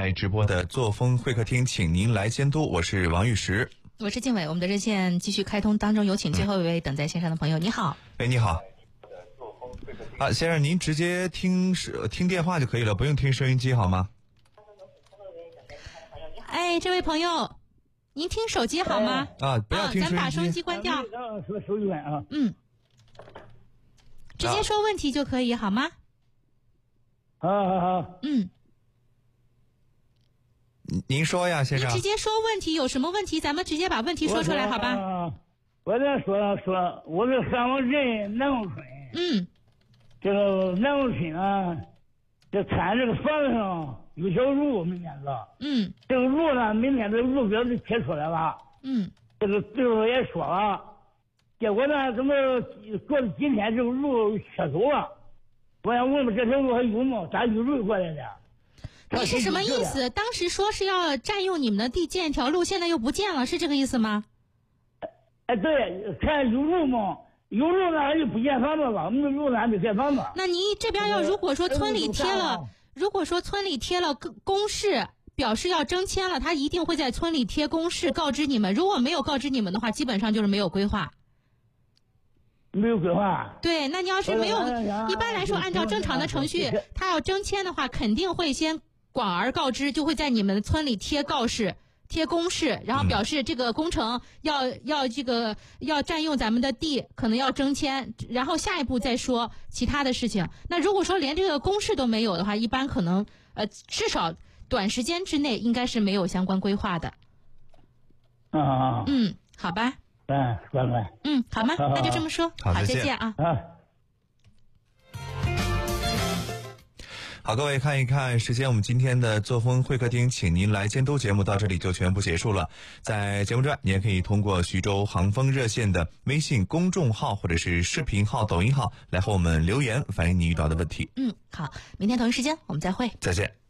在直播的作风会客厅，请您来监督。我是王玉石， 我是静伟。我们的热线继续开通当中，有请最后一位等在线上的朋友。你好， 喂，你好。先生，您直接听电话就可以了，不用听收音机好吗？ 哎，这位朋友，您听手机好吗？ 不要听收音机。 咱把收音机关掉。 手机关啊。 直接说问题就可以好吗？ 好。 您说呀，先生。 您直接说问题，有什么问题咱们直接把问题说出来好吧？ 我再说，我是三王镇南宫村。这个南宫村啊，这看这个房子上有小路，明天是。这个路呢，明天这个路标就贴出来了。这个最后也说了，结果呢，怎么过了几天这个路撤走了？我想问问这条路还有吗？咋有路过来的？ 你是什么意思？当时说是要占用你们的地建一条路，现在又不见了，是这个意思吗？ 对，看有路吗？有路呢就不建房子了，没路呢还没盖房子。 那您这边如果说村里贴了公示，表示要征迁了，他一定会在村里贴公示告知你们。如果没有告知你们的话，基本上就是没有规划。 没有规划。 对，那你要是没有，一般来说按照正常的程序，他要征迁的话，肯定会先广而告之，就会在你们村里贴告示。贴公示，然后表示这个工程要占用咱们的地，可能要征迁，然后下一步再说其他的事情。那如果说连这个公示都没有的话，一般可能至少短时间之内应该是没有相关规划的。好吧。 乖乖。 好吗？那就这么说。 好， 再见啊。 好，各位看一看时间，我们今天的作风会客厅请您来监督节目到这里就全部结束了。在节目之外，你也可以通过徐州航风热线的微信公众号或者是视频号、抖音号来和我们留言，反映你遇到的问题。 好，明天同一时间我们再会。 再见。